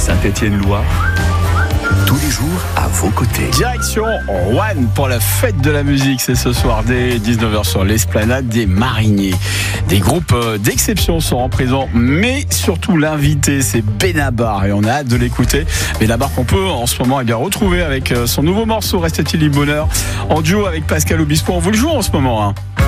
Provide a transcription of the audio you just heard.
Saint-Étienne-Loire, tous les jours à vos côtés. Direction Roanne pour la fête de la musique, c'est ce soir dès 19h sur l'esplanade des Mariniers. Des groupes d'exception seront présents, mais surtout l'invité c'est Benabar et on a hâte de l'écouter. Benabar qu'on peut en ce moment retrouver avec son nouveau morceau Reste-t-il du bonheur en duo avec Pascal Obispo. On vous le joue en ce moment.